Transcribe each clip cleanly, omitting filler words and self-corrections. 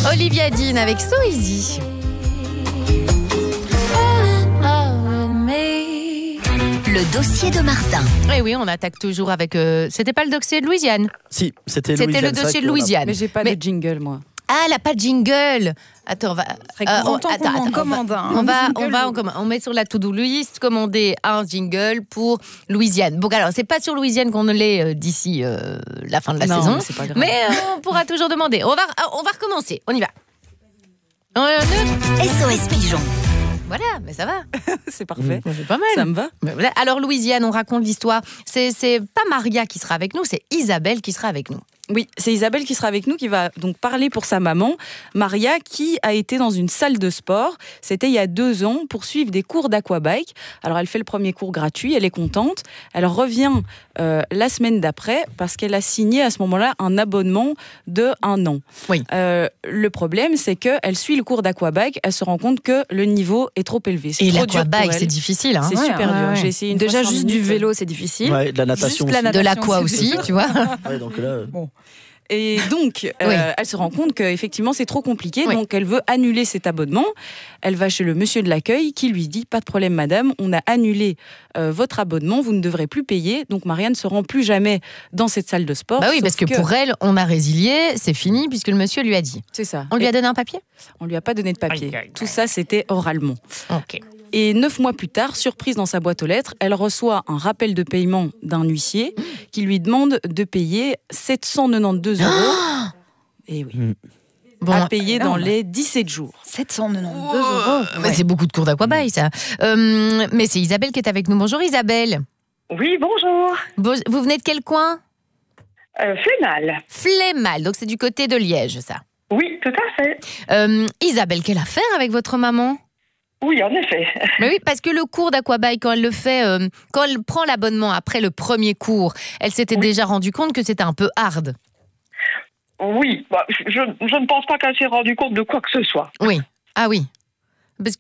Olivia Dean avec So Easy. Le dossier de Martin. Eh oui, on attaque toujours avec... C'était pas le dossier de Louisiane? Si, c'était le dossier de Louisiane. Mais j'ai pas de jingle, moi. Ah, elle n'a pas de jingle. Attends, on va... On met sur la to-do list, commander un jingle pour Louisiane. Bon, alors, c'est pas sur Louisiane qu'on l'est d'ici la fin de la saison. C'est pas grave. Mais on pourra toujours demander. On va recommencer. On y va. SOS Pigeon. Voilà, mais ça va. C'est parfait. C'est pas mal. Ça me va. Voilà. Alors, Louisiane, on raconte l'histoire. C'est pas Maria qui sera avec nous, c'est Isabelle qui sera avec nous. Oui, c'est Isabelle qui sera avec nous, qui va donc parler pour sa maman, Maria, qui a été dans une salle de sport. C'était il y a 2 ans pour suivre des cours d'aquabike. Alors, elle fait le premier cours gratuit, elle est contente. Elle revient la semaine d'après parce qu'elle a signé à ce moment-là un abonnement de 1 an. Oui. Le problème, c'est qu'elle suit le cours d'aquabike, elle se rend compte que le niveau est trop élevé. Et l'aquabike, c'est difficile. Hein. C'est super dur. J'ai essayé déjà juste du vélo, c'est difficile. Ouais, de la natation. De l'aqua aussi, tu vois. Ouais, donc là... Bon. Et donc, elle se rend compte qu'effectivement, c'est trop compliqué. Oui. Donc, elle veut annuler cet abonnement. Elle va chez le monsieur de l'accueil qui lui dit « Pas de problème, madame, on a annulé votre abonnement, vous ne devrez plus payer. » Donc, Maria ne se rend plus jamais dans cette salle de sport. Bah oui, parce que pour elle, on a résilié, c'est fini, puisque le monsieur lui a dit. C'est ça. On lui a donné un papier ? On lui a pas donné de papier. Tout ça, c'était oralement. Ok. Et 9 mois plus tard, surprise dans sa boîte aux lettres, elle reçoit un rappel de paiement d'un huissier qui lui demande de payer 792 €. Et oui. Bon, à payer dans les 17 jours. 792 €. Mais c'est beaucoup de cours d'aquabike, ça. Mais c'est Isabelle qui est avec nous. Bonjour Isabelle. Oui, bonjour. Vous venez de quel coin ? Flémal. Flémal, donc c'est du côté de Liège, ça. Oui, tout à fait. Isabelle, quelle affaire avec votre maman ? Oui, en effet. Mais oui, parce que le cours d'aquabike, quand elle le fait, quand elle prend l'abonnement après le premier cours, elle s'était déjà rendue compte que c'était un peu hard. Oui, je ne pense pas qu'elle s'est rendue compte de quoi que ce soit. Oui. Ah oui. Pourquoi ?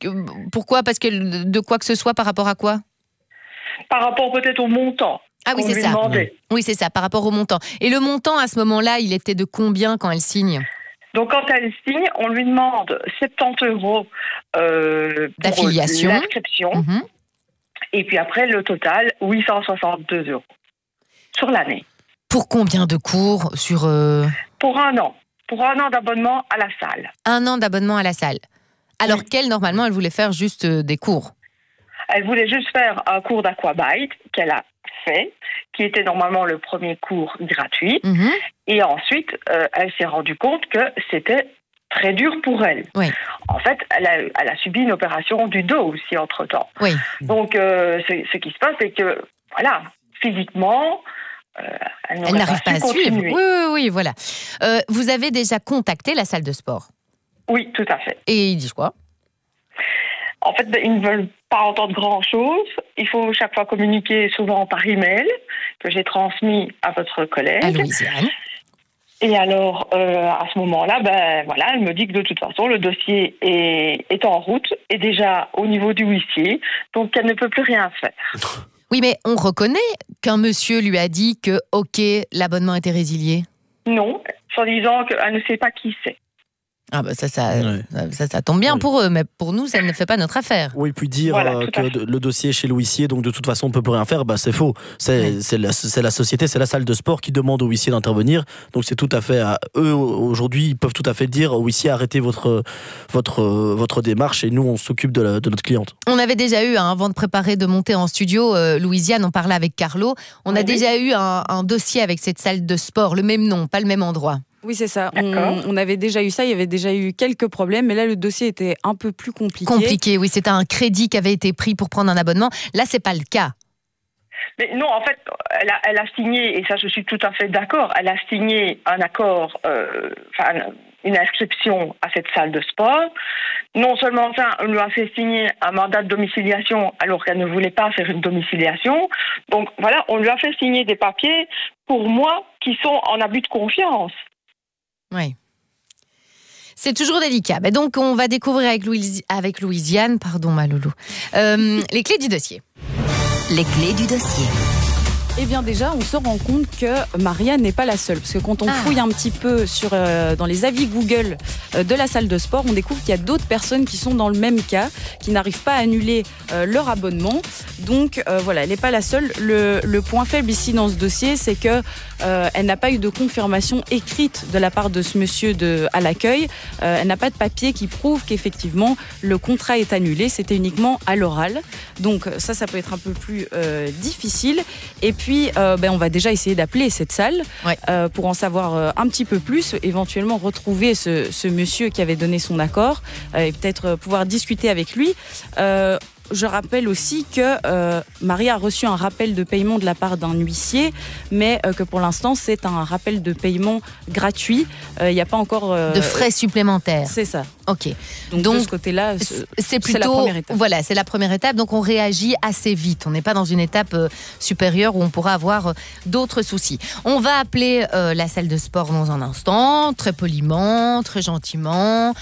Parce que de quoi que ce soit par rapport à quoi ? Par rapport peut-être au montant. Ah oui, qu'on c'est lui ça. demandait. Oui, c'est ça, par rapport au montant. Et le montant, à ce moment-là, il était de combien quand elle signe ? Donc, quand elle signe, on lui demande 70 € d'affiliation, pour l'inscription. Mm-hmm. Et puis après, le total, 862 € sur l'année. Pour combien de cours sur Pour 1 an. Pour 1 an d'abonnement à la salle. 1 an d'abonnement à la salle. Alors qu'elle, normalement, elle voulait faire juste des cours. Elle voulait juste faire un cours d'aquabike qu'elle a fait, qui était normalement le premier cours gratuit. Mm-hmm. Et ensuite, elle s'est rendue compte que c'était très dur pour elle. Oui. En fait, elle a subi une opération du dos aussi entre-temps. Oui. Donc, ce qui se passe, c'est que, voilà, physiquement, elle n'arrive pas à continuer. Suivre. Oui, voilà. Vous avez déjà contacté la salle de sport ? Oui, tout à fait. Et ils disent quoi ? En fait, ils ne veulent pas entendre grand-chose. Il faut chaque fois communiquer souvent par email, que j'ai transmis à votre collègue. À Louisiane. Et alors, à ce moment-là, voilà, elle me dit que de toute façon, le dossier est en route, et déjà au niveau du huissier, donc elle ne peut plus rien faire. Oui, mais on reconnaît qu'un monsieur lui a dit que, OK, l'abonnement était résilié. Non, en disant qu'elle ne sait pas qui c'est. Ah bah ça tombe bien pour eux, mais pour nous, ça ne fait pas notre affaire. Oui, puis dire que le dossier est chez l'huissier, donc de toute façon, on ne peut plus rien faire, c'est faux. C'est la société, c'est la salle de sport qui demande au huissier d'intervenir. Donc c'est tout à fait à eux, aujourd'hui, ils peuvent tout à fait dire au huissier, arrêtez votre démarche et nous, on s'occupe de notre cliente. On avait déjà eu, avant de préparer de monter en studio, Louisiane, on parlait avec Carlo, on a déjà eu un dossier avec cette salle de sport, le même nom, pas le même endroit. Oui, c'est ça. On avait déjà eu ça, il y avait déjà eu quelques problèmes, mais là, le dossier était un peu plus compliqué. Compliqué, oui, c'était un crédit qui avait été pris pour prendre un abonnement. Là, c'est pas le cas. Mais non, en fait, elle a signé, et ça, je suis tout à fait d'accord, elle a signé un accord, une inscription à cette salle de sport. Non seulement ça, on lui a fait signer un mandat de domiciliation alors qu'elle ne voulait pas faire une domiciliation. Donc voilà, on lui a fait signer des papiers, pour moi, qui sont en abus de confiance. Oui. C'est toujours délicat. Mais donc, on va découvrir avec Louisiane, pardon ma loulou, les clés du dossier. Les clés du dossier. Eh bien déjà, on se rend compte que Maria n'est pas la seule. Parce que quand on fouille un petit peu dans les avis Google de la salle de sport, on découvre qu'il y a d'autres personnes qui sont dans le même cas, qui n'arrivent pas à annuler leur abonnement. Donc voilà, elle n'est pas la seule. Le point faible ici dans ce dossier, c'est que elle n'a pas eu de confirmation écrite de la part de ce monsieur à l'accueil. Elle n'a pas de papier qui prouve qu'effectivement le contrat est annulé. C'était uniquement à l'oral. Donc ça peut être un peu plus difficile. Et puis, on va déjà essayer d'appeler cette salle pour en savoir un petit peu plus, éventuellement retrouver ce monsieur qui avait donné son accord et peut-être pouvoir discuter avec lui. Je rappelle aussi que Maria a reçu un rappel de paiement de la part d'un huissier, mais que pour l'instant, c'est un rappel de paiement gratuit. Il n'y a pas encore... de frais supplémentaires. C'est ça. Ok. Donc de ce côté-là, c'est plutôt... la première étape. Voilà, c'est la première étape. Donc on réagit assez vite. On n'est pas dans une étape supérieure où on pourra avoir d'autres soucis. On va appeler la salle de sport dans un instant, très poliment, très gentiment.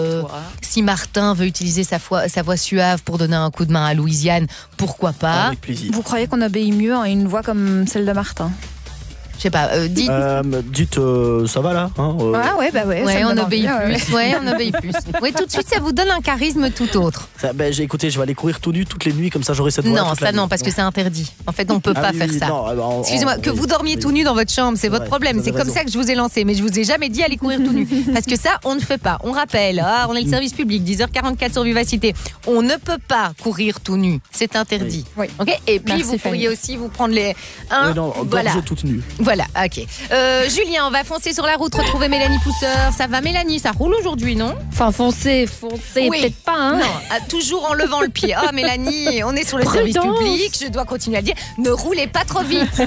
Si Martin veut utiliser sa voix suave pour donner un coup de main à Louisiane, pourquoi pas. Avec plaisir. Vous croyez qu'on obéit mieux à une voix comme celle de Martin? Je sais pas, dites... Dites, ça va là hein, Ouais, on obéit plus. Ouais, on obéit plus. Oui, tout de suite, ça vous donne un charisme tout autre. Écoutez, je vais aller courir tout nu toutes les nuits, comme ça j'aurai cette voix. Non, ça non, parce que c'est interdit. En fait, on ne peut pas faire ça. Excusez-moi, que vous dormiez tout nu dans votre chambre, c'est votre problème. C'est comme ça que je vous ai lancé, mais je vous ai jamais dit aller courir tout nu. Parce que ça, on ne fait pas. On rappelle, on est le service public, 10h44 sur Vivacité. On ne peut pas courir tout nu. C'est interdit. Oui. Ok. Et puis, merci, vous pourriez aussi vous prendre les... Voilà. Toute nue. Voilà, ok. Julien, on va foncer sur la route, retrouver Mélanie Pousseur. Ça va, Mélanie? Ça roule aujourd'hui, non? Enfin, foncer, oui. Peut-être pas, hein. Non, toujours en levant le pied. Oh, Mélanie, on est sur le service public, je dois continuer à le dire. Ne roulez pas trop vite.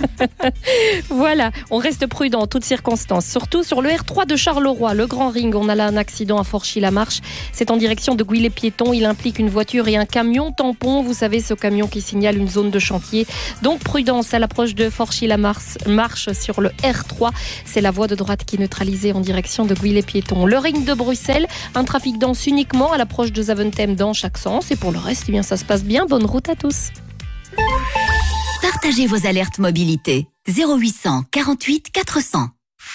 Voilà, on reste prudent en toutes circonstances. Surtout sur le R3 de Charleroi, le Grand Ring. On a là un accident à Forchy-la-Marche. C'est en direction de Gouy-les-Piétons. Il implique une voiture et un camion tampon. Vous savez, ce camion qui signale une zone de chantier. Donc, prudence à l'approche de Forchy-la-Marche sur le R3. C'est la voie de droite qui est neutralisée en direction de Gouy-les-Piétons. Le Ring de Bruxelles, un trafic dense uniquement à l'approche de Zaventem dans chaque sens. Et pour le reste, ça se passe bien. Bonne route à tous. Partagez vos alertes mobilité. 0800 48 400.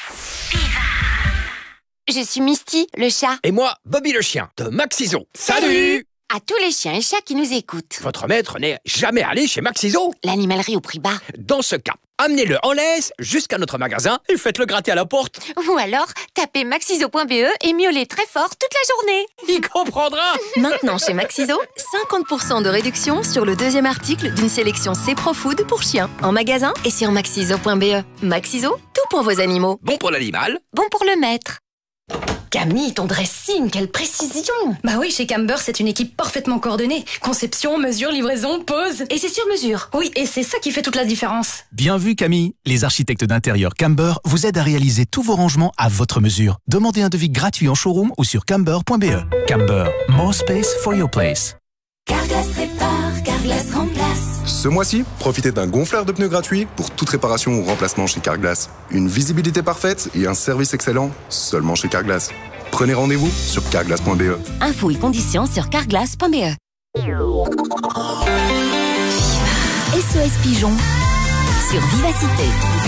Je suis Misty, le chat. Et moi, Bobby le chien, de Maxiso. Salut! À tous les chiens et chats qui nous écoutent. Votre maître n'est jamais allé chez Maxiso? L'animalerie au prix bas. Dans ce cas, amenez-le en laisse jusqu'à notre magasin et faites-le gratter à la porte. Ou alors, tapez maxiso.be et miaulez très fort toute la journée. Il comprendra. Maintenant chez Maxiso, 50% de réduction sur le deuxième article d'une sélection C-Pro-Food pour chiens. En magasin et sur maxiso.be. Maxiso, tout pour vos animaux. Bon pour l'animal. Bon pour le maître. Camille, ton dressing, quelle précision! Bah oui, chez Camber, c'est une équipe parfaitement coordonnée. Conception, mesure, livraison, pose. Et c'est sur mesure. Oui, et c'est ça qui fait toute la différence. Bien vu, Camille. Les architectes d'intérieur Camber vous aident à réaliser tous vos rangements à votre mesure. Demandez un devis gratuit en showroom ou sur camber.be. Camber, more space for your place. Carglass répare, Carglass remplace. Ce mois-ci, profitez d'un gonfleur de pneus gratuit pour toute réparation ou remplacement chez Carglass. Une visibilité parfaite et un service excellent seulement chez Carglass. Prenez rendez-vous sur carglass.be. Infos et conditions sur carglass.be. SOS Pigeon sur Vivacité.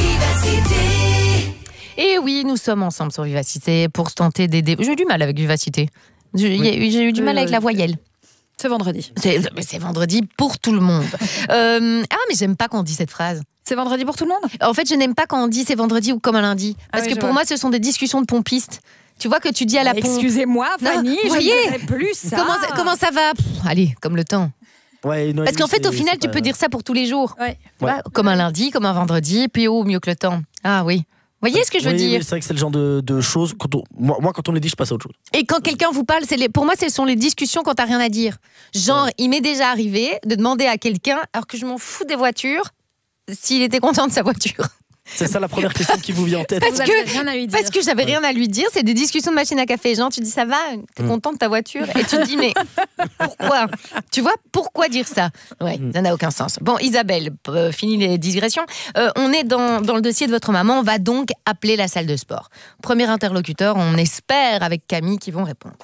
Et oui, nous sommes ensemble sur Vivacité pour se tenter d'aider. J'ai eu du mal avec Vivacité. J'ai eu du mal avec la voyelle. C'est vendredi. C'est vendredi pour tout le monde. Mais j'aime pas quand on dit cette phrase. C'est vendredi pour tout le monde? En fait, je n'aime pas quand on dit c'est vendredi ou comme un lundi. Parce que pour moi, ce sont des discussions de pompistes. Tu vois que tu dis à la pompe... Excusez-moi, Fanny, je ne dirais plus ça. Comment ça va? Allez, comme le temps. Ouais, non, parce qu'en fait, au final, tu peux dire ça pour tous les jours. Ouais. Comme un lundi, comme un vendredi, puis mieux que le temps. Ah oui. Vous voyez ce que je veux dire? C'est vrai que c'est le genre de choses. Moi, quand on les dit, je passe à autre chose. Et quand quelqu'un vous parle, pour moi, ce sont les discussions quand t'as rien à dire. Genre, il m'est déjà arrivé de demander à quelqu'un, alors que je m'en fous des voitures, s'il était content de sa voiture. C'est ça la première question qui vous vient en tête. Parce que j'avais rien à lui dire. C'est des discussions de machine à café. Genre, tu dis ça va, t'es content de ta voiture? Et tu te dis, mais pourquoi? Tu vois, pourquoi dire ça? Ouais, ça n'a aucun sens. Bon, Isabelle, fini les digressions. On est dans le dossier de votre maman. On va donc appeler la salle de sport. Premier interlocuteur, on espère avec Camille qui vont répondre.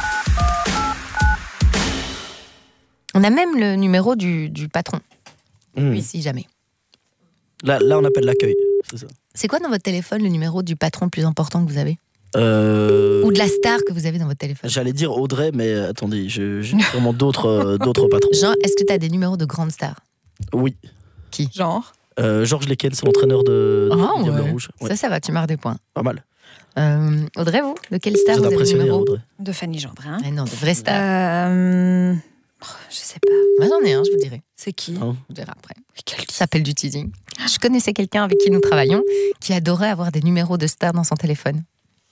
On a même le numéro du patron. Oui, si jamais. Là, on appelle l'accueil. C'est ça. C'est quoi dans votre téléphone le numéro du patron le plus important que vous avez Ou de la star que vous avez dans votre téléphone? J'allais dire Audrey, mais attendez, j'ai vraiment d'autres patrons. Jean, est-ce que tu as des numéros de grandes stars? Oui. Qui? Genre Georges Lequel, c'est l'entraîneur de Diable Rouge. Ouais. Ça va, tu marques des points. Pas mal. Audrey, vous? De quelle star vous avez le numéro? Audrey. De Fanny Gendrin. Non, de vraie star. Je sais pas. Moi, j'en ai un, je vous dirai. C'est qui? On verra après. Ça s'appelle du teasing. Je connaissais quelqu'un avec qui nous travaillons qui adorait avoir des numéros de stars dans son téléphone.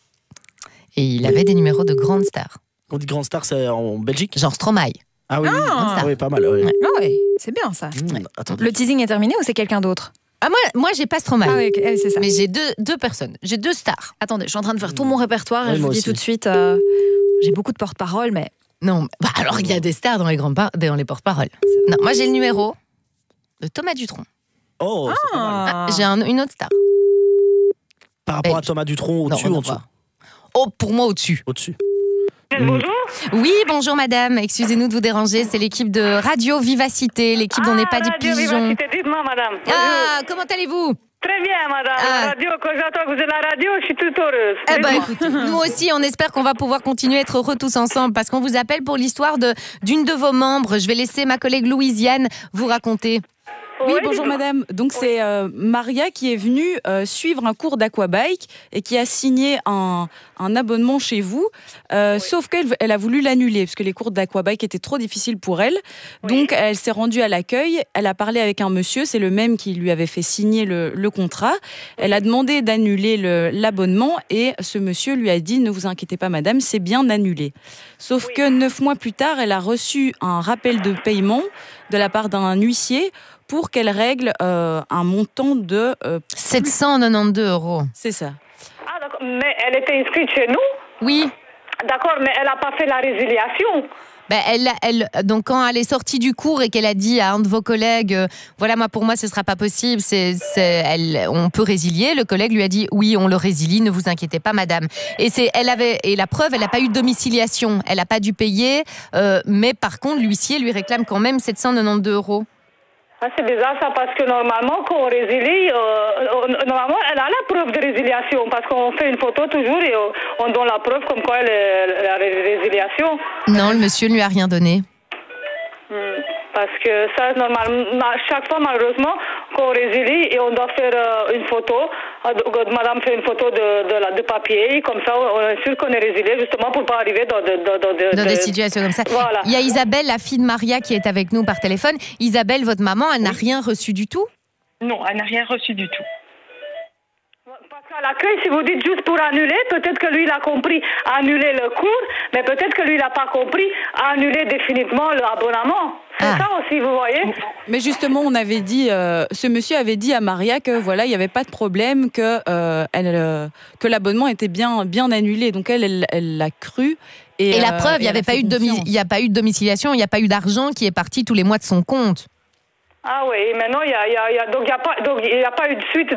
Et il avait des numéros de grandes stars. Quand on dit grande star, c'est en Belgique? Genre Stromae. Ah oui, oui, pas mal. Oui. Ah ouais, c'est bien ça. Attendez. Le teasing est terminé ou c'est quelqu'un d'autre? Ah, moi j'ai pas Stromae. Ah oui, c'est ça. Mais j'ai deux personnes. J'ai 2 stars. Attendez, je suis en train de faire tout mon répertoire et je vous dis tout de suite, j'ai beaucoup de porte-parole, mais... Non, alors il y a des stars dans les porte-paroles. Non, moi j'ai le numéro de Thomas Dutronc. Oh, c'est pas mal. J'ai une autre star. Par rapport à Thomas Dutronc, au-dessus ou en dessous? Oh, pour moi, au-dessus. Au-dessus. Bonjour. Oui, bonjour madame. Excusez-nous de vous déranger. C'est l'équipe de Radio Vivacité, l'équipe d'On n'est pas des pigeons. Vivacité, dites-moi, madame. Ah, comment allez-vous? Très bien, madame. La radio, quand j'entends que vous êtes la radio, je suis toute heureuse. Eh ben, écoutez, nous aussi, on espère qu'on va pouvoir continuer à être heureux tous ensemble parce qu'on vous appelle pour l'histoire d'une de vos membres. Je vais laisser ma collègue Louisiane vous raconter. Oui, bonjour madame. Donc c'est Maria qui est venue suivre un cours d'aquabike et qui a signé un abonnement chez vous, sauf qu'elle a voulu l'annuler parce que les cours d'aquabike étaient trop difficiles pour elle. Donc elle s'est rendue à l'accueil, elle a parlé avec un monsieur, c'est le même qui lui avait fait signer le contrat. Elle a demandé d'annuler l'abonnement et ce monsieur lui a dit « Ne vous inquiétez pas madame, c'est bien annulé ». Sauf que 9 mois plus tard, elle a reçu un rappel de paiement de la part d'un huissier pour qu'elle règle un montant de... 792 €. C'est ça. Ah, d'accord. Mais elle était inscrite chez nous? Oui. D'accord, mais elle n'a pas fait la résiliation. Donc quand elle est sortie du cours et qu'elle a dit à un de vos collègues, voilà, pour moi ce sera pas possible, on peut résilier. Le collègue lui a dit oui, on le résilie, ne vous inquiétez pas, madame. Et la preuve, elle n'a pas eu de domiciliation, elle n'a pas dû payer, mais par contre l'huissier lui réclame quand même 792 €. Ah, c'est bizarre ça, parce que normalement, quand on résilie, normalement, elle a la preuve de résiliation, parce qu'on fait une photo toujours et on donne la preuve comme quoi elle est la résiliation. Non, le monsieur ne lui a rien donné. Parce que ça, normalement, chaque fois, malheureusement, quand on résilie et on doit faire une photo, madame fait une photo de papier, comme ça, on est sûr qu'on est résilié, justement, pour ne pas arriver dans des situations comme ça. Voilà. Il y a Isabelle, la fille de Maria, qui est avec nous par téléphone. Isabelle, votre maman, elle n'a rien reçu du tout? Non, elle n'a rien reçu du tout. Parce qu'à l'accueil, si vous dites juste pour annuler, peut-être que lui, il a compris annuler le cours, mais peut-être que lui, il n'a pas compris annuler définitivement l'abonnement. C'est ça aussi, vous voyez. Mais justement, on avait dit, ce monsieur avait dit à Maria que voilà, il n'y avait pas de problème, que l'abonnement était bien annulé. Donc elle l'a cru. Et la preuve, il n'y a pas eu de domiciliation, il n'y a pas eu d'argent qui est parti tous les mois de son compte. Ah oui, maintenant il n'y a pas eu de suite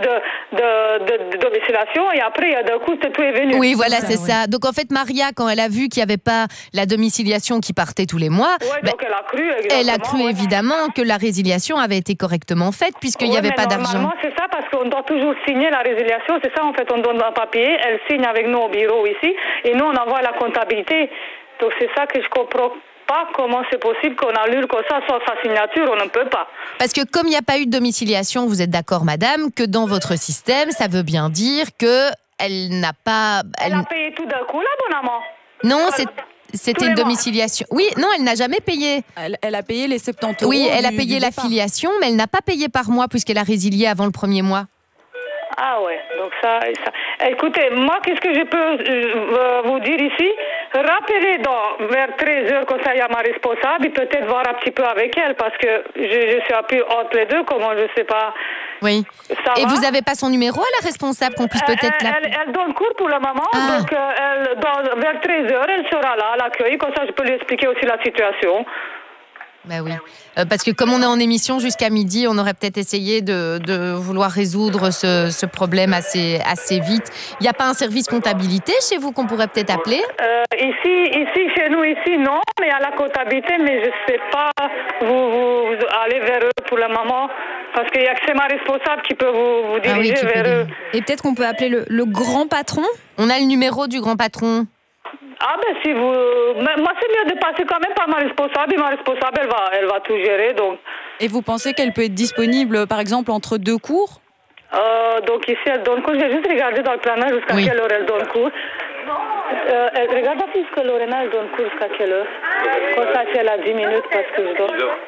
de domiciliation et après d'un coup tout est venu. Oui, voilà, c'est ça. Donc en fait, Maria, quand elle a vu qu'il n'y avait pas la domiciliation qui partait tous les mois, donc elle a cru évidemment que la résiliation avait été correctement faite puisqu'il n'y avait pas d'argent. Normalement, c'est ça, parce qu'on doit toujours signer la résiliation. C'est ça, en fait, on donne un papier, elle signe avec nous au bureau ici et nous on envoie la comptabilité. Donc c'est ça que je comprends pas comment c'est possible qu'on annule comme ça sans sa signature, on ne peut pas. Parce que comme il n'y a pas eu de domiciliation, vous êtes d'accord, madame, que dans votre système, ça veut bien dire que elle n'a pas... Elle a payé tout d'un coup l'abonnement? Non, c'était une domiciliation. Oui, non, elle n'a jamais payé. Elle a payé les 70 €. Oui, elle a payé la filiation, mais elle n'a pas payé par mois puisqu'elle a résilié avant le 1er mois. Ah ouais, donc ça. Écoutez, moi, qu'est-ce que je peux vous dire ici? Rappelez vers 13h, comme ça, il y a ma responsable, et peut-être voir un petit peu avec elle, parce que je suis un peu entre les deux, comment je sais pas. Oui. Et vous n'avez pas son numéro à la responsable qu'on puisse peut-être l'appeler? Elle donne cours pour le moment, donc vers 13h, elle sera là à l'accueil, comme ça je peux lui expliquer aussi la situation. Bah oui. Parce que comme on est en émission jusqu'à midi, on aurait peut-être essayé de vouloir résoudre ce problème assez vite. Il n'y a pas un service comptabilité chez vous qu'on pourrait peut-être appeler? Ici, chez nous, non, mais à la comptabilité, mais je ne sais pas, vous allez vers eux pour le moment, parce qu'il y a que c'est ma responsable qui peut vous diriger vers eux. Et peut-être qu'on peut appeler le grand patron? On a le numéro du grand patron. Ah ben si vous... Moi c'est mieux de passer quand même par ma responsable, et ma responsable elle va tout gérer donc. Et vous pensez qu'elle peut être disponible par exemple entre 2 cours? Donc ici elle donne cours, j'ai juste regardé dans le planning jusqu'à quelle heure elle donne cours. Regarde puisque Lorena elle donne cours jusqu'à quelle heure. Quand ça si elle a 10 minutes parce que je dois...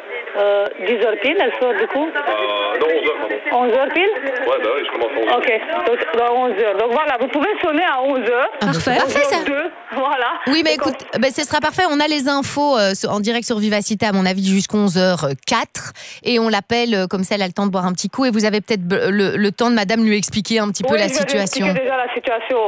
10h pile, elle sort du coup? Non, 11h, pardon. 11h pile? Ouais, bah oui, je commence à 11h. Ok, donc 11h. Donc voilà, vous pouvez sonner à 11h. Parfait. Parfait, ça. Voilà. Oui, mais écoute, ce sera parfait. On a les infos en direct sur Vivacité, à mon avis, jusqu'à 11h04. Et on l'appelle, comme ça, elle a le temps de boire un petit coup. Et vous avez peut-être le temps de madame lui expliquer un petit peu la situation. Oui, déjà la situation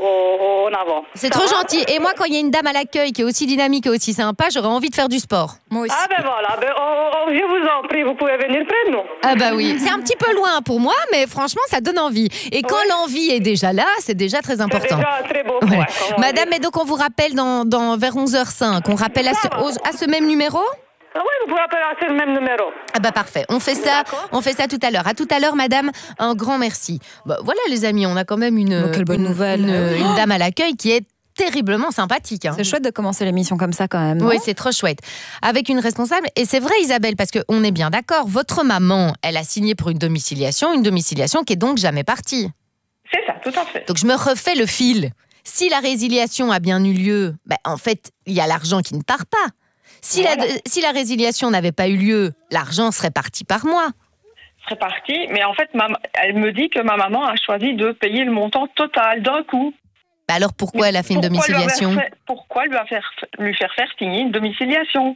en avant. C'est trop gentil. Et moi, quand il y a une dame à l'accueil qui est aussi dynamique et aussi sympa, j'aurais envie de faire du sport. Moi aussi. Ah ben voilà, je vous en prie, vous pouvez venir près de nous. Ah bah oui, c'est un petit peu loin pour moi, mais franchement, ça donne envie. Et quand l'envie est déjà là, c'est déjà très important. C'est déjà très beau. Ouais. Madame, et donc on vous rappelle vers 11h05. On rappelle à ce même numéro? Oui, vous pouvez appeler à ce même numéro. Ah bah parfait, on fait ça tout à l'heure. À tout à l'heure, madame, un grand merci. Bah, voilà les amis, on a quand même quelle bonne nouvelle. Une dame à l'accueil qui est terriblement sympathique. Hein. C'est chouette de commencer l'émission comme ça quand même. Oui, c'est trop chouette. Avec une responsable. Et c'est vrai Isabelle, parce qu'on est bien d'accord, votre maman, elle a signé pour une domiciliation qui est donc jamais partie. C'est ça, tout à fait. Donc je me refais le fil. Si la résiliation a bien eu lieu, en fait, il y a l'argent qui ne part pas. Si la résiliation n'avait pas eu lieu, l'argent serait parti par mois. Serait parti, mais en fait, elle me dit que ma maman a choisi de payer le montant total d'un coup. Bah alors pourquoi elle a fait une domiciliation? Pourquoi lui faire faire signer une domiciliation?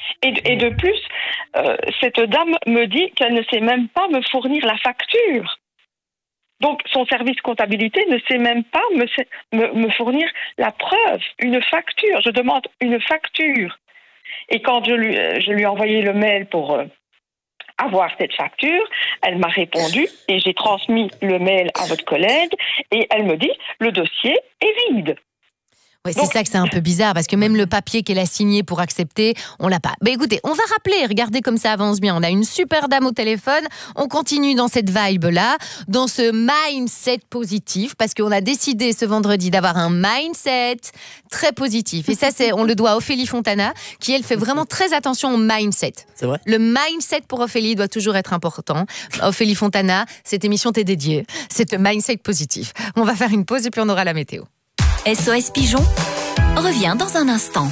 Et de plus, cette dame me dit qu'elle ne sait même pas me fournir la facture. Donc son service comptabilité ne sait même pas me fournir la preuve, une facture. Je demande une facture. Et quand je lui ai envoyé le mail pour avoir cette facture, elle m'a répondu et j'ai transmis le mail à votre collègue et elle me dit le dossier est vide. Ouais, c'est ça que c'est un peu bizarre, parce que même le papier qu'elle a signé pour accepter, on l'a pas. Mais écoutez, on va rappeler, regardez comme ça avance bien. On a une super dame au téléphone, on continue dans cette vibe-là, dans ce mindset positif, parce qu'on a décidé ce vendredi d'avoir un mindset très positif. Et ça, on le doit à Ophélie Fontana, qui elle fait vraiment très attention au mindset. C'est vrai. Le mindset pour Ophélie doit toujours être important. Ophélie Fontana, cette émission t'est dédiée. C'est le mindset positif. On va faire une pause et puis on aura la météo. SOS Pigeon revient dans un instant.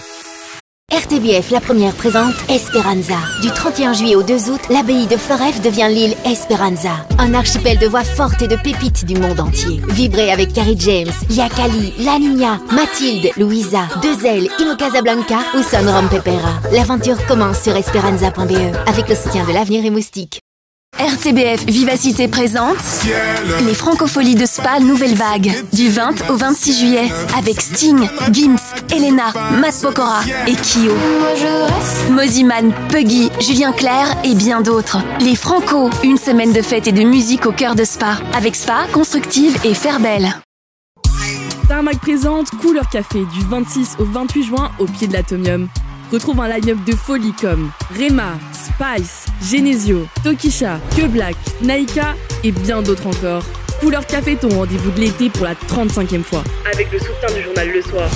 RTBF, la première, présente Esperanza. Du 31 juillet au 2 août, l'abbaye de Floreffe devient l'île Esperanza. Un archipel de voix fortes et de pépites du monde entier. Vibrez avec Carrie James, Yakali, La Niña, Mathilde, Louisa, Dezel, Ino Casablanca ou Son Rom Pepera. L'aventure commence sur esperanza.be avec le soutien de l'Avenir et Moustique. RTBF Vivacité présente les Francopholies de Spa Nouvelle Vague du 20 au 26 juillet avec Sting, Gims, Elena, Matt Pokora et Kyo. Moziman, Puggy, Julien Clerc et bien d'autres. Les Franco, une semaine de fête et de musique au cœur de Spa avec Spa, Constructive et Fairbelle. Tarmac présente Couleur Café du 26 au 28 juin au pied de l'Atomium. Retrouve un line-up de folie comme Rema, Spice, Genesio, Tokisha, Que Black, Naika et bien d'autres encore. Couleur Café, ton rendez-vous de l'été pour la 35e fois. Avec le soutien du journal Le Soir.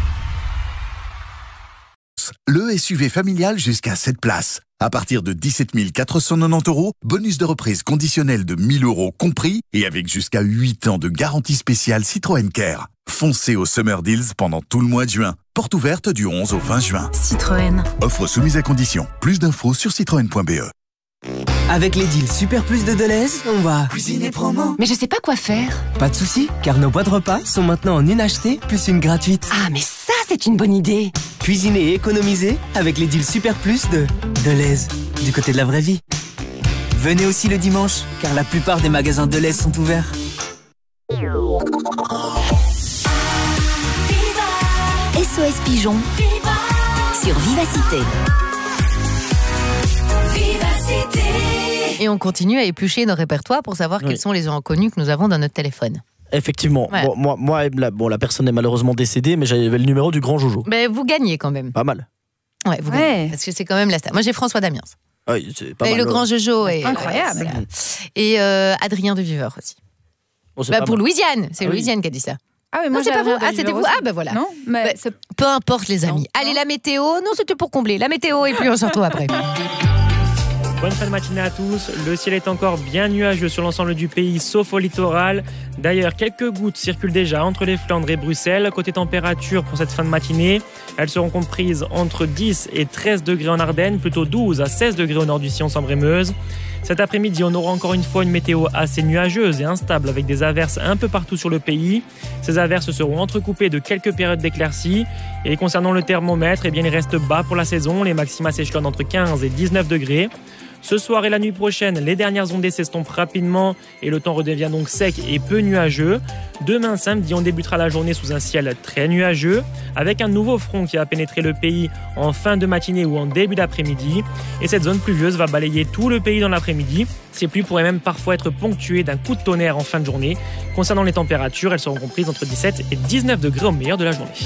Le SUV familial jusqu'à 7 places. À partir de 17 490 €, bonus de reprise conditionnel de 1 000 € compris et avec jusqu'à 8 ans de garantie spéciale Citroën Care. Foncez au Summer Deals pendant tout le mois de juin. Porte ouverte du 11 au 20 juin. Citroën. Offre soumise à condition. Plus d'infos sur citroën.be. Avec les deals Super Plus de Deleuze, on va cuisiner promo. Mais je sais pas quoi faire. Pas de soucis, car nos boîtes repas sont maintenant en une achetée plus une gratuite. Ah, mais ça, c'est une bonne idée. Cuisiner et économiser avec les deals Super Plus de Deleuze, du côté de la vraie vie. Venez aussi le dimanche, car la plupart des magasins Deleuze sont ouverts. SOS Pigeon sur Vivacité. Et on continue à éplucher nos répertoires pour savoir quels sont les gens connus que nous avons dans notre téléphone. Effectivement. Ouais. Bon, moi la personne est malheureusement décédée, mais j'avais le numéro du grand Jojo. Mais vous gagnez quand même. Pas mal. Ouais, vous gagnez. Parce que c'est quand même la star. Moi, j'ai François Damiens. Oui, c'est pas et mal. Le grand Jojo est incroyable. Voilà. Et Adrien de Viveur aussi. Oh, pour Louisiane. C'est Louisiane qui a dit ça. Ah oui, moi c'est pas vous. Ah, c'était vous. Ah ben voilà. Non, mais peu importe les amis. Non. Allez, la météo. Non, c'était pour combler. La météo et puis on se retrouve après. Bonne fin de matinée à tous. Le ciel est encore bien nuageux sur l'ensemble du pays, sauf au littoral. D'ailleurs, quelques gouttes circulent déjà entre les Flandres et Bruxelles. Côté température pour cette fin de matinée, elles seront comprises entre 10 et 13 degrés en Ardennes, plutôt 12 à 16 degrés au nord du Sillon sans Brémeuse. Cet après-midi, on aura encore une fois une météo assez nuageuse et instable avec des averses un peu partout sur le pays. Ces averses seront entrecoupées de quelques périodes d'éclaircies. Et concernant le thermomètre, il reste bas pour la saison. Les maxima s'échelonnent entre 15 et 19 degrés. Ce soir et la nuit prochaine, les dernières ondées s'estompent rapidement et le temps redevient donc sec et peu nuageux. Demain samedi, on débutera la journée sous un ciel très nuageux avec un nouveau front qui va pénétrer le pays en fin de matinée ou en début d'après-midi. Et cette zone pluvieuse va balayer tout le pays dans l'après-midi. Ces pluies pourraient même parfois être ponctuées d'un coup de tonnerre en fin de journée. Concernant les températures, elles seront comprises entre 17 et 19 degrés au meilleur de la journée.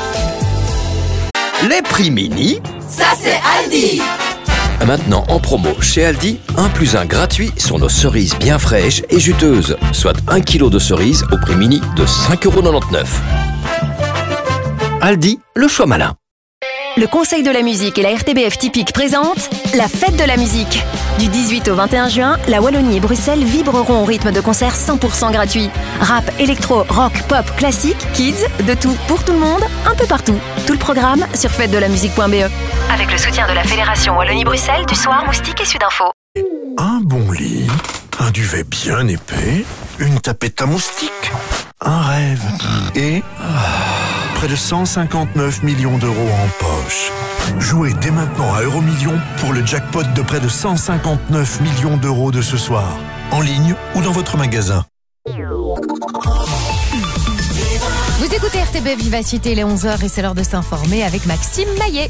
Les prix mini, ça c'est Aldi. Maintenant en promo chez Aldi, 1 + 1 gratuit sur nos cerises bien fraîches et juteuses, soit 1 kg de cerises au prix mini de 5,99 €. Aldi, le choix malin. Le Conseil de la musique et la RTBF Typique présentent la fête de la musique. Du 18 au 21 juin, la Wallonie et Bruxelles vibreront au rythme de concerts 100% gratuits. Rap, électro, rock, pop, classique, kids, de tout pour tout le monde, un peu partout. Tout le programme sur fêtedelamusique.be. Avec le soutien de la Fédération Wallonie-Bruxelles, du Soir, Moustique et Sudinfo. Un bon lit, un duvet bien épais, une tapette à moustiques, un rêve et près de 159 millions d'euros en poche. Jouez dès maintenant à Euromillions pour le jackpot de près de 159 millions d'euros de ce soir, en ligne ou dans votre magasin. Vous écoutez RTB Vivacité, il est 11h et c'est l'heure de s'informer avec Maxime Maillet.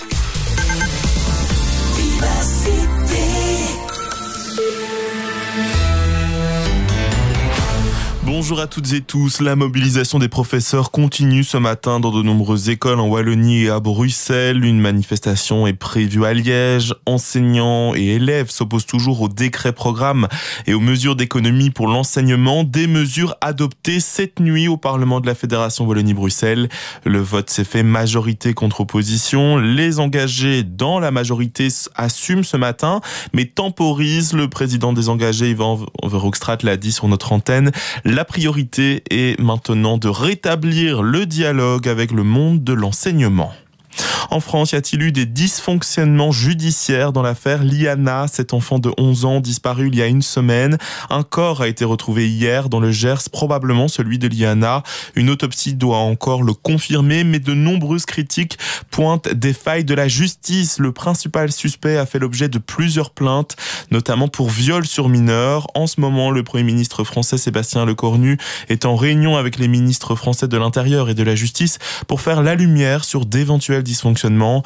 Bonjour à toutes et tous. La mobilisation des professeurs continue ce matin dans de nombreuses écoles en Wallonie et à Bruxelles. Une manifestation est prévue à Liège. Enseignants et élèves s'opposent toujours au décret programme et aux mesures d'économie pour l'enseignement. Des mesures adoptées cette nuit au Parlement de la Fédération Wallonie-Bruxelles. Le vote s'est fait majorité contre opposition. Les engagés dans la majorité assument ce matin, mais temporisent. Le président des engagés, Yvan Verhoekstraat, l'a dit sur notre antenne. La priorité est maintenant de rétablir le dialogue avec le monde de l'enseignement. En France, y a-t-il eu des dysfonctionnements judiciaires dans l'affaire Liana, cet enfant de 11 ans disparu il y a une semaine? Un corps a été retrouvé hier dans le Gers, probablement celui de Liana. Une autopsie doit encore le confirmer, mais de nombreuses critiques pointent des failles de la justice. Le principal suspect a fait l'objet de plusieurs plaintes, notamment pour viol sur mineur. En ce moment, le Premier ministre français Sébastien Lecornu est en réunion avec les ministres français de l'Intérieur et de la Justice pour faire la lumière sur d'éventuels dysfonctionnements.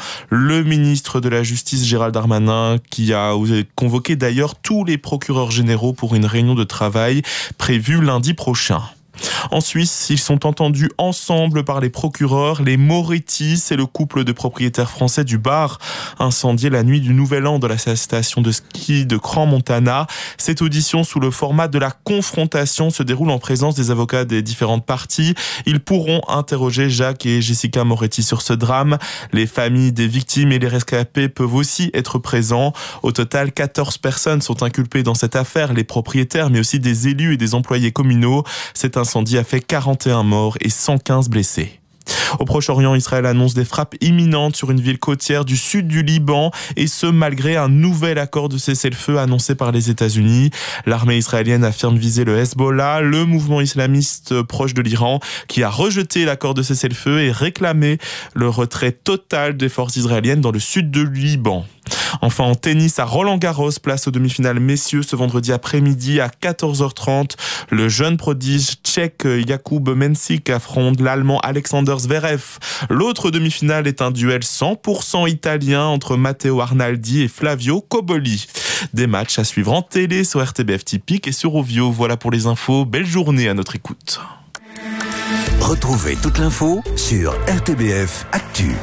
Le ministre de la Justice Gérald Darmanin, qui a convoqué d'ailleurs tous les procureurs généraux pour une réunion de travail prévue lundi prochain. En Suisse, ils sont entendus ensemble par les procureurs. Les Moretti, c'est le couple de propriétaires français du bar incendié la nuit du Nouvel An dans la station de ski de Crans-Montana. Cette audition sous le format de la confrontation se déroule en présence des avocats des différentes parties. Ils pourront interroger Jacques et Jessica Moretti sur ce drame. Les familles des victimes et les rescapés peuvent aussi être présents. Au total, 14 personnes sont inculpées dans cette affaire, les propriétaires, mais aussi des élus et des employés communaux. Cet incendie a fait 41 morts et 115 blessés. Au Proche-Orient, Israël annonce des frappes imminentes sur une ville côtière du sud du Liban, et ce malgré un nouvel accord de cessez-le-feu annoncé par les États-Unis. L'armée israélienne affirme viser le Hezbollah, le mouvement islamiste proche de l'Iran, qui a rejeté l'accord de cessez-le-feu et réclamé le retrait total des forces israéliennes dans le sud du Liban. Enfin, en tennis, à Roland-Garros, place aux demi-finales messieurs ce vendredi après-midi à 14h30. Le jeune prodige tchèque Jakub Mensik affronte l'allemand Alexander Zverev. L'autre demi-finale est un duel 100% italien entre Matteo Arnaldi et Flavio Cobolli. Des matchs à suivre en télé sur RTBF Typique et sur Ovio. Voilà pour les infos. Belle journée à notre écoute. Retrouvez toute l'info sur RTBF Actu.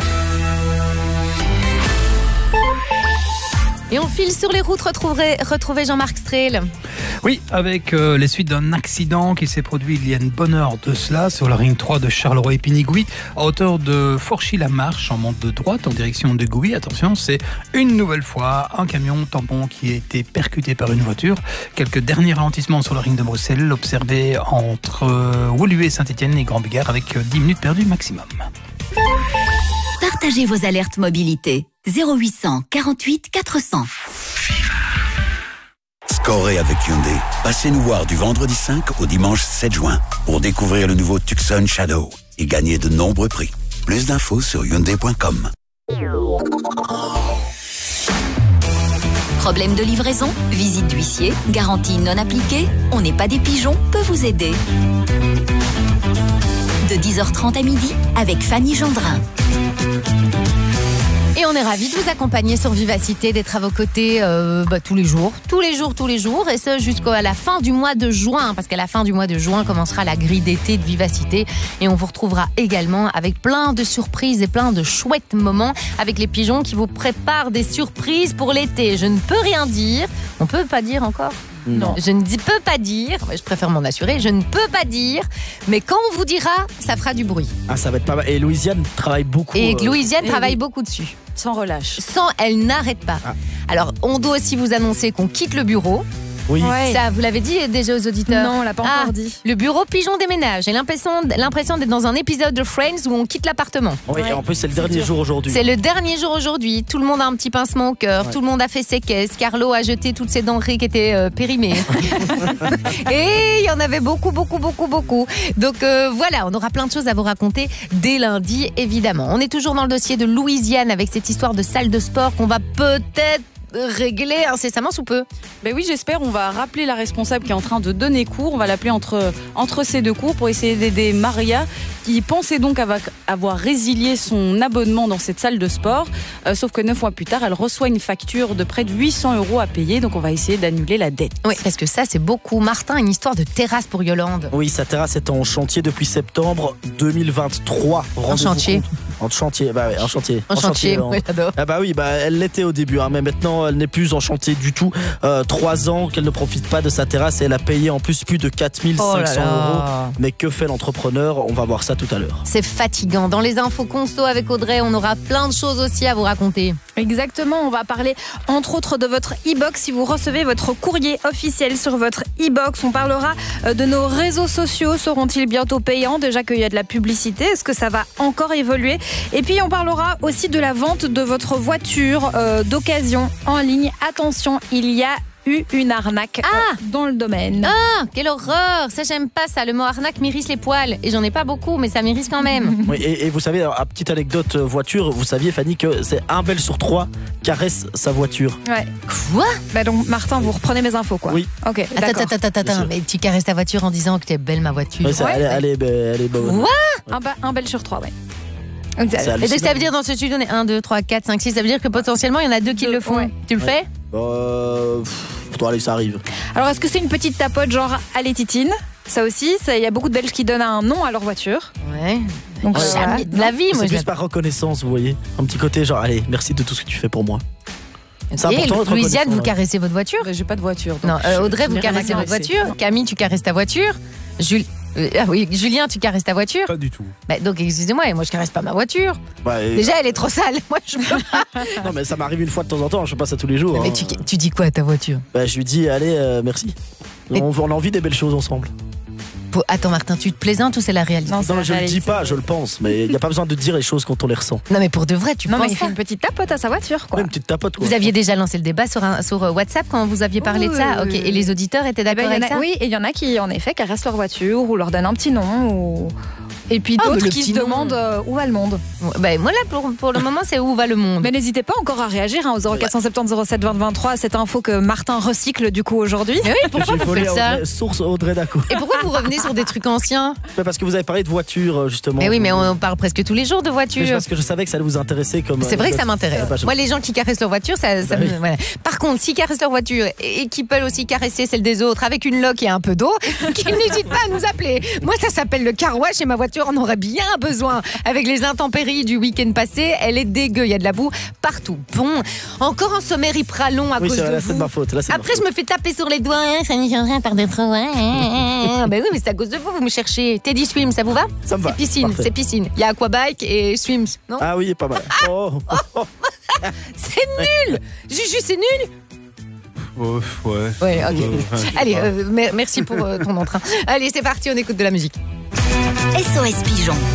Et on file sur les routes, retrouver Jean-Marc Strehl. Oui, avec les suites d'un accident qui s'est produit il y a une bonne heure de cela sur la ring 3 de Charleroi-Épinay-Gouy, à hauteur de Forchy-la-Marche, en monte de droite en direction de Gouy. Attention, c'est une nouvelle fois un camion tampon qui a été percuté par une voiture. Quelques derniers ralentissements sur la ring de Bruxelles, observés entre Woluwe, Saint-Etienne et Grand-Bigard, avec 10 minutes perdues maximum. Partagez vos alertes mobilité. 0800 48 400. Scorez avec Hyundai. Passez nous voir du vendredi 5 au dimanche 7 juin pour découvrir le nouveau Tucson Shadow et gagner de nombreux prix. Plus d'infos sur Hyundai.com. Problème de livraison, visite d'huissier, garantie non appliquée, on n'est pas des pigeons, peut vous aider. De 10h30 à midi avec Fanny Gendrin. Et on est ravis de vous accompagner sur Vivacité, d'être à vos côtés tous les jours, et ce jusqu'à la fin du mois de juin, parce qu'à la fin du mois de juin commencera la grille d'été de Vivacité, et on vous retrouvera également avec plein de surprises et plein de chouettes moments avec les pigeons qui vous préparent des surprises pour l'été. Je ne peux rien dire, on peut pas dire encore. Non. Je ne peux pas dire, je préfère m'en assurer, je ne peux pas dire, mais quand on vous dira, ça fera du bruit. Ah, ça va être pas mal. Et Louisiane travaille beaucoup. Et Louisiane travaille beaucoup dessus. Sans relâche. Elle n'arrête pas. Ah. Alors, on doit aussi vous annoncer qu'on quitte le bureau. Oui. Ouais. Ça, vous l'avez dit déjà aux auditeurs? Non, on l'a pas encore dit. Le bureau pigeon déménage. J'ai l'impression d'être dans un épisode de Friends où on quitte l'appartement. Oui, et en plus, c'est le dernier jour aujourd'hui. C'est le dernier jour aujourd'hui. Tout le monde a un petit pincement au cœur. Ouais. Tout le monde a fait ses caisses. Carlo a jeté toutes ses denrées qui étaient périmées. Et il y en avait beaucoup. Donc voilà, on aura plein de choses à vous raconter dès lundi, évidemment. On est toujours dans le dossier de Louisiane avec cette histoire de salle de sport qu'on va peut-être régler incessamment sous peu. Ben oui, j'espère. On va rappeler la responsable qui est en train de donner cours. On va l'appeler entre ces deux cours pour essayer d'aider Maria, qui pensait donc avoir résilié son abonnement dans cette salle de sport. Sauf que 9 mois plus tard, elle reçoit une facture de près de 800 € à payer. Donc on va essayer d'annuler la dette. Oui, parce que ça, c'est beaucoup. Martin, une histoire de terrasse pour Yolande. Oui, sa terrasse est en chantier depuis septembre 2023. En chantier. En chantier, bah ouais, en chantier. Oui, j'adore. Ah bah oui, elle l'était au début, mais maintenant elle n'est plus en chantier du tout. 3 ans qu'elle ne profite pas de sa terrasse et elle a payé en plus de 4 500 €. Mais que fait l'entrepreneur? On va voir ça tout à l'heure. C'est fatigant. Dans les infos conso avec Audrey, on aura plein de choses aussi à vous raconter. Exactement, on va parler entre autres de votre e-box. Si vous recevez votre courrier officiel sur votre e-box, on parlera de nos réseaux sociaux. Seront-ils bientôt payants? Déjà qu'il y a de la publicité, est-ce que ça va encore évoluer? Et puis on parlera aussi de la vente de votre voiture d'occasion en ligne. Attention, il y a eu une arnaque dans le domaine. Ah, quelle horreur! Ça, j'aime pas ça. Le mot arnaque m'irrisse les poils. Et j'en ai pas beaucoup, mais ça m'irrisse quand même. Oui, et vous savez, petite anecdote voiture, vous saviez, Fanny, que c'est 1 Belge sur 3 caresse sa voiture. Ouais. Quoi? Bah donc, Martin, vous reprenez mes infos, quoi. Oui. Ok, Attends. Mais tu caresses ta voiture en disant que t'es belle, ma voiture. Ouais, elle est belle. Quoi? Un Belge sur 3, ouais. Et donc ça veut dire dans ce studio on est 1, 2, 3, 4, 5, 6. Ça veut dire que potentiellement il y en a 2 qui le font. Ouais. Tu le fais? Allez, ça arrive. Alors est-ce que c'est une petite tapote genre allez Titine? Ça aussi, il y a beaucoup de Belges qui donnent un nom à leur voiture. Ouais. Donc jamais de la vie, moi. C'est plus par reconnaissance, vous voyez. Un petit côté genre allez, merci de tout ce que tu fais pour moi. C'est important. Louisiane, vous caressez votre voiture? J'ai pas de voiture. Non, Audrey, vous caressez votre voiture. Camille, tu caresses ta voiture. Julien, tu caresses ta voiture? Pas du tout. Donc excusez-moi, moi je caresse pas ma voiture. Déjà elle est trop sale, moi je peux pas. Non mais ça m'arrive une fois de temps en temps, je fais pas ça tous les jours. Mais tu dis quoi à ta voiture? Je lui dis allez, merci. On a envie des belles choses ensemble. Attends Martin, tu te plaisantes ou c'est la réalité? Non, je le dis pas, je le pense, mais il n'y a pas besoin de dire les choses quand on les ressent. Non mais pour de vrai, tu penses? Non mais il fait une petite tapote à sa voiture, quoi. Ouais, une petite tapote, quoi. Vous aviez déjà lancé le débat sur WhatsApp quand vous aviez parlé de ça? Ok. Et les auditeurs étaient d'accord avec ça? Oui, et il y en a qui en effet caressent leur voiture ou leur donnent un petit nom Et puis d'autres qui se demandent où va le monde. Ben, moi, là, pour le moment, c'est où va le monde. Mais n'hésitez pas encore à réagir au 0470 07 20 23. Cette info que Martin recycle du coup aujourd'hui. Mais oui, pourquoi vous faites ça? Source Audrey Daco. Et pourquoi vous revenez sur des trucs anciens? Parce que vous avez parlé de voitures, justement. Mais oui, mais on parle presque tous les jours de voitures. Parce que je savais que ça allait vous intéresser. C'est vrai que ça m'intéresse. Moi, les gens qui caressent leur voiture, voilà. Par contre, s'ils caressent leur voiture et qui peuvent aussi caresser celle des autres avec une loque et un peu d'eau, qu'ils n'hésitent pas à nous appeler. Moi, ça s'appelle le car wash et ma voiture en aurait bien besoin. Avec les intempéries du week-end passé, elle est dégueu, il y a de la boue partout. Bon, encore un sommaire hyper long à cause de vous. C'est de ma faute. Après, je me fais taper sur les doigts. Ça n'y change rien par d'être. Ben oui, mais c'est à cause de vous me cherchez. Teddy Swim, ça vous va? Ça me va. C'est piscine. Il y a aquabike et swims, non? Ah oui, pas mal. C'est nul. Juju, c'est nul. Ouais, ok. Allez, merci pour ton entrain. Allez, c'est parti, on écoute de la musique. SOS Pigeon.